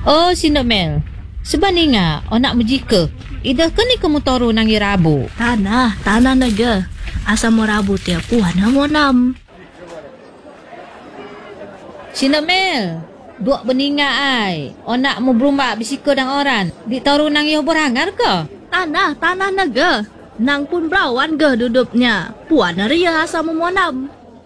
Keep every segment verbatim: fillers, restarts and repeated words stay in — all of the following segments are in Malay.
Oh, Sinok Mel. Sebaninga, onak mujika. Ida ke ni kamu toru nang irabu? Tanah, tanah naga. Asa mo rabu tiap puan mo nam. Sinok Mel. Dua beninga ai. Onak mu berumbak bisiko dang oran. Di toru nang yo berangar ke? Tanah, tanah naga. Nang pun berawan ke dudupnya. Puan ria asa mo nam.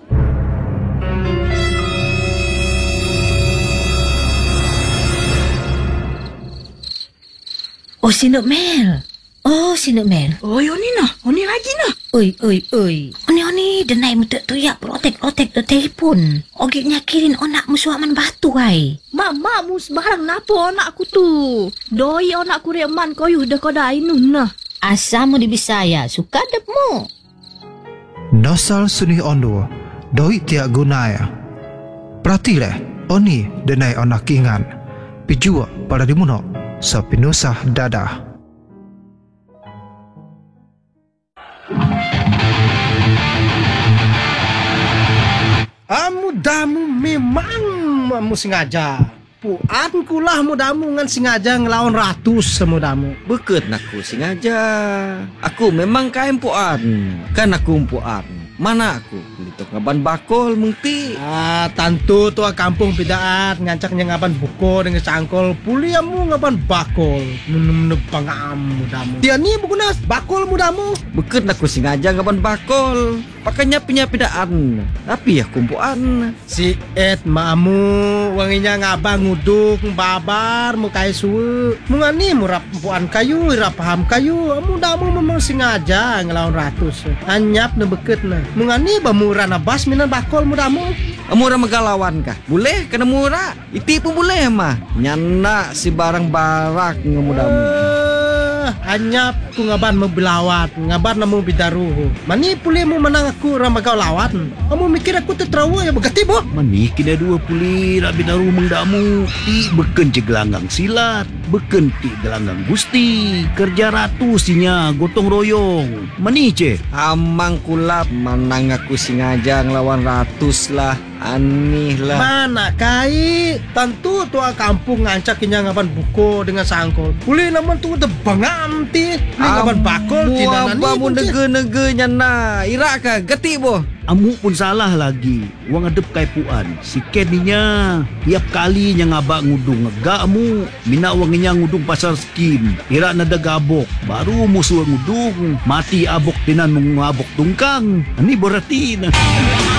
Oh, Sinok Mel. Oh, Sinok Mel. Oi, oni nah. Oni lagi nah. Oi, oi, oi. Oni-oni denai mutek tu ya protek-protek tu telefon. Oge nyakirin onak musuaman batu ai. Mama mu sebarang napo onak aku tu. Doi onak ku reman koyuh dah kodai nun nah. Asamu di Bisaya, suka depmu. Nosal sunih ondo, doi tiak gunaya. Pratile, oni denai onak ingan. Pijua pada dimuno, sapinusah dadah. Mudamu memang mu sengaja. Puan kulah mudamu ngan sengaja ngelawan ratus semudamu. Beket naku sengaja. Aku memang kain puan. Kan aku puan. Mana aku? Litok ngaban bakol mengti. Ah, tantu tua kampung pidaat ngancaknya ngaban buko dengan cangkol. Puliamu ngaban bakol. Menep pangam mudamu. Dia ni bukunas bakol mudamu. Beket naku sengaja ngaban bakol. Pakanya punya pidaan. Tapi ya kumpuan. Si et maamu wanginya ngabang nguduk babar mukai suwe. Mungani murap puan kayu, ira paham kayu. Mudamu memang sengaja ngelawan ratus. Anyap ne beket na. Mungani bamura na bas minan bakol mudamu. Murah megalawan kah? Boleh kena murah. Iti pun boleh mah. Nyana si barang barak ngemudamu. Anyap ku ngaban membelawat, ngaban namu bidaruhu. Mani puli mu menang aku ramagau lawan. Kamu mikir aku tertrawa ya begati boh? Mani kena dua puli rak bidaru mengdamu. Ti beken je gelanggang silat, beken ti gelanggang gusti. Kerja ratu sinya gotong royong. Mani ce? Amang kulap menang aku sengaja ngelawan ratus lah. Aneh lah. Mana kai? Tentu tua kampung ngancak inya ngaban buko dengan sangkol. Puli naman tu tebangam ti. Ni ngaban bakol ti nanani. Amu nege-nege nyana. Ira ka geti boh. Amu pun salah lagi. Wang adep kai puan. Si Keninya tiap kali nya ngabak ngudung ngegak mu. Mina wanginya ngudung pasar skim. Ira nada gabok. Baru musuh ngudung. Mati abok tinan mengabok tungkang. Ini berarti nah.